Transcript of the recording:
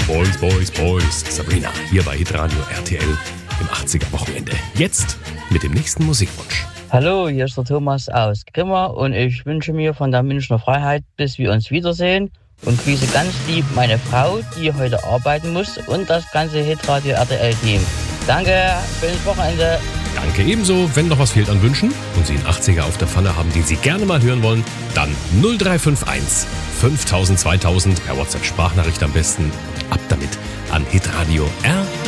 Boys. Sabrina, hier bei Hitradio RTL im 80er-Wochenende. Jetzt mit dem nächsten Musikwunsch. Hallo, hier ist der Thomas aus Grimma und ich wünsche mir von der Münchner Freiheit, bis wir uns wiedersehen, und grüße ganz lieb meine Frau, die heute arbeiten muss, und das ganze Hitradio RTL-Team. Danke, schönes Wochenende. Danke ebenso. Wenn noch was fehlt an Wünschen und Sie einen 80er auf der Pfanne haben, den Sie gerne mal hören wollen, dann 0351 5000 2000 per WhatsApp Sprachnachricht am besten. Ab damit an Hitradio RTL.